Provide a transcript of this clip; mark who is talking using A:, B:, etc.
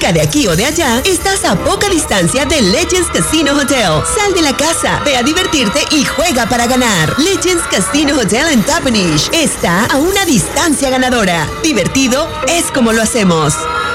A: cerca de aquí o de allá, estás a poca distancia de Legends Casino Hotel. Sal de la casa, ve a divertirte y juega para ganar. Legends Casino Hotel en Toppenish está a una distancia ganadora. Divertido es como lo hacemos.